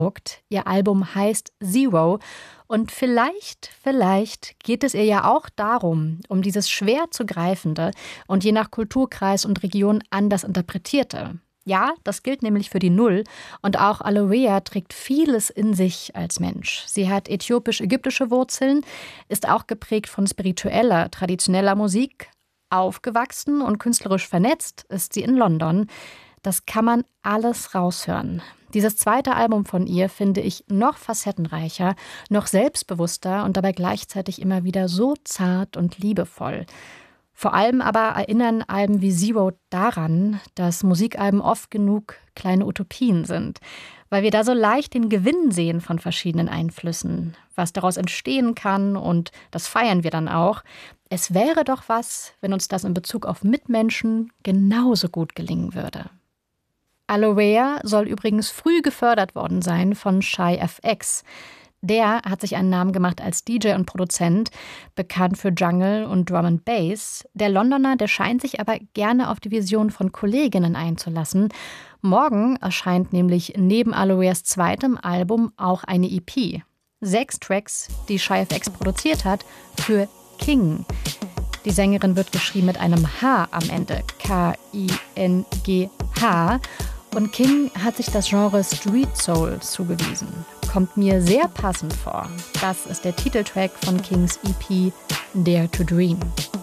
Ihr Album heißt Zero und vielleicht geht es ihr ja auch darum, um dieses schwer zu greifende und je nach Kulturkreis und Region anders interpretierte. Ja, das gilt nämlich für die Null und auch Aloea trägt vieles in sich als Mensch. Sie hat äthiopisch-ägyptische Wurzeln, ist auch geprägt von spiritueller, traditioneller Musik. Aufgewachsen und künstlerisch vernetzt ist sie in London. Das kann man alles raushören. Dieses zweite Album von ihr finde ich noch facettenreicher, noch selbstbewusster und dabei gleichzeitig immer wieder so zart und liebevoll. Vor allem aber erinnern Alben wie Zero daran, dass Musikalben oft genug kleine Utopien sind, weil wir da so leicht den Gewinn sehen von verschiedenen Einflüssen, was daraus entstehen kann und das feiern wir dann auch. Es wäre doch was, wenn uns das in Bezug auf Mitmenschen genauso gut gelingen würde. Aloea soll übrigens früh gefördert worden sein von Shy FX. Der hat sich einen Namen gemacht als DJ und Produzent, bekannt für Jungle und Drum and Bass. Der Londoner, der scheint sich aber gerne auf die Vision von Kolleginnen einzulassen. Morgen erscheint nämlich neben Aloeas zweitem Album auch eine EP. 6 Tracks, die Shy FX produziert hat, für King. Die Sängerin wird geschrieben mit einem H am Ende, K-I-N-G-H. Und King hat sich das Genre Street Soul zugewiesen. Kommt mir sehr passend vor. Das ist der Titeltrack von Kings EP Dare to Dream.